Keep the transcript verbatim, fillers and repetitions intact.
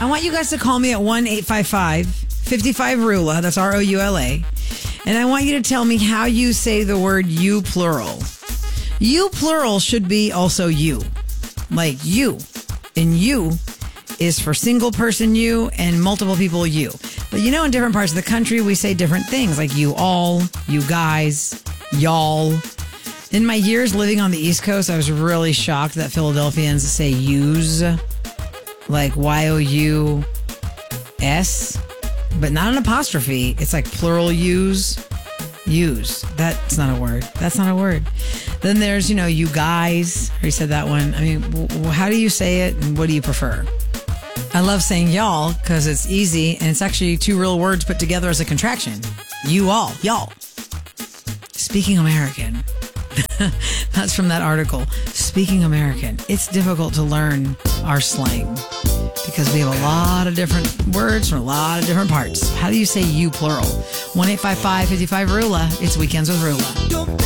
I want you guys to call me at one eight five five, five five, R U L A. That's R O U L A. And I want you to tell me how you say the word you plural. You plural should be also you. Like you. And you is for single person you and multiple people you. But you know, in different parts of the country, we say different things like you all, you guys, y'all. In my years living on the East Coast, I was really shocked that Philadelphians say use, like Y O U S. But not an apostrophe. It's like plural use. Use. That's not a word. That's not a word. Then there's, you know, you guys. I already said that one. I mean, w- how do you say it and what do you prefer? I love saying y'all because it's easy and it's actually two real words put together as a contraction. You all. Y'all. Speaking American. That's from that article. Speaking American. It's difficult to learn our slang. Because we have a lot of different words from a lot of different parts. How do you say you plural? one eight five five, five five, R U L A. It's Weekends with R U L A.